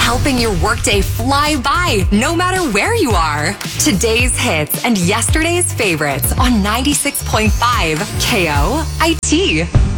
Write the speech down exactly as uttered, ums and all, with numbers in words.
helping your workday fly by no matter where you are. Today's hits and yesterday's favorites on ninety-six point five K O I T.